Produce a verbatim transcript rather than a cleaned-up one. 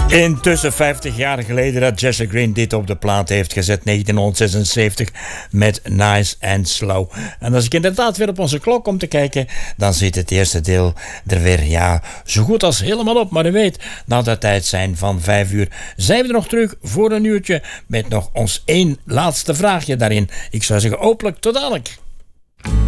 Intussen vijftig jaar geleden dat Jesse Green dit op de plaat heeft gezet, negentien zesenzeventig, met Nice and Slow. En als ik inderdaad weer op onze klok kom te kijken, dan zit het eerste deel er weer, ja, zo goed als helemaal op. Maar u weet, na de tijd zijn van vijf uur, zijn we er nog terug voor een uurtje met nog ons één laatste vraagje daarin. Ik zou zeggen, hopelijk tot dadelijk.